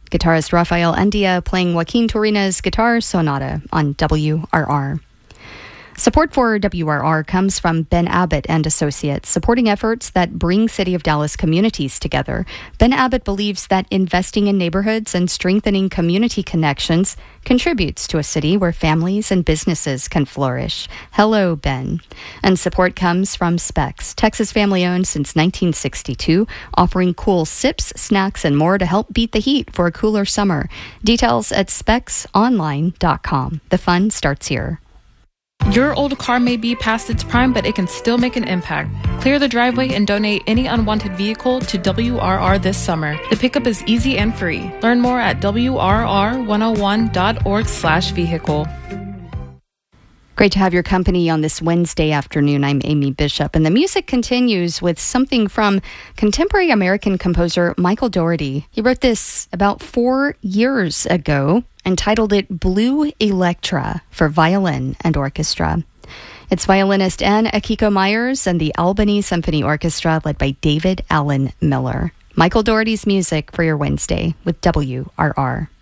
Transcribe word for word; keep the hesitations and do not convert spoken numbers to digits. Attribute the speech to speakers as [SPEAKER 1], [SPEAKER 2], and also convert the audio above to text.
[SPEAKER 1] Guitarist Rafael Andia playing Joaquin Turina's Guitar Sonata on W R R. Support for W R R comes from Ben Abbott and Associates, supporting efforts that bring City of Dallas communities together. Ben Abbott believes that investing in neighborhoods and strengthening community connections contributes to a city where families and businesses can flourish. Hello, Ben. And support comes from Specs, Texas family-owned since nineteen sixty-two, offering cool sips, snacks, and more to help beat the heat for a cooler summer. Details at specs online dot com. The fun starts here.
[SPEAKER 2] Your old car may be past its prime, but it can still make an impact. Clear the driveway and donate any unwanted vehicle to W R R this summer. The pickup is easy and free. Learn more at W R R one oh one dot org slash vehicle.
[SPEAKER 1] Great to have your company on this Wednesday afternoon. I'm Amy Bishop, and the music continues with something from contemporary American composer Michael Dougherty. He wrote this about four years ago and titled it Blue Electra for violin and orchestra. It's violinist Anne Akiko Myers and the Albany Symphony Orchestra led by David Allen Miller. Michael Dougherty's music for your Wednesday with W R R.